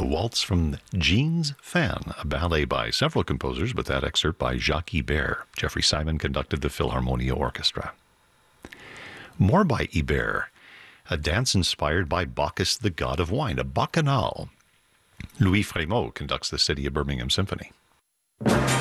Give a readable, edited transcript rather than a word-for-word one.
A waltz from Jean's Fan, a ballet by several composers, but that excerpt by Jacques Ibert. Jeffrey Simon conducted the Philharmonia Orchestra. More by Ibert, a dance inspired by Bacchus, the god of wine, a bacchanal. Louis Frémaux conducts the City of Birmingham Symphony.